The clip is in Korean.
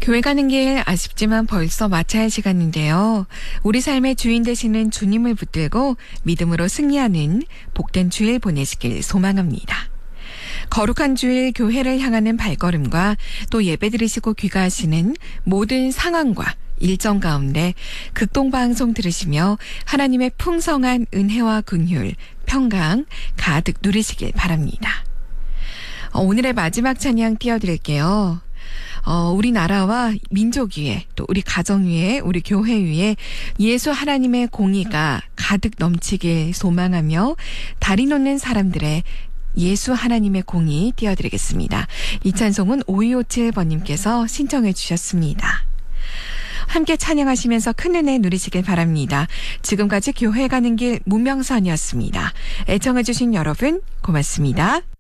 교회 가는 길 아쉽지만 벌써 마쳐야 시간인데요. 우리 삶의 주인 되시는 주님을 붙들고 믿음으로 승리하는 복된 주일 보내시길 소망합니다. 거룩한 주일 교회를 향하는 발걸음과 또 예배 드리시고 귀가하시는 모든 상황과 일정 가운데 극동방송 들으시며 하나님의 풍성한 은혜와 긍휼, 평강 가득 누리시길 바랍니다. 오늘의 마지막 찬양 띄워드릴게요. 우리나라와 민족 위에 또 우리 가정 위에 우리 교회 위에 예수 하나님의 공의가 가득 넘치길 소망하며 다리 놓는 사람들의 예수 하나님의 공의 띄워드리겠습니다. 이 찬송은 5257번님께서 신청해 주셨습니다. 함께 찬양하시면서 큰 은혜 누리시길 바랍니다. 지금까지 교회 가는 길 문명선이었습니다. 애청해 주신 여러분 고맙습니다.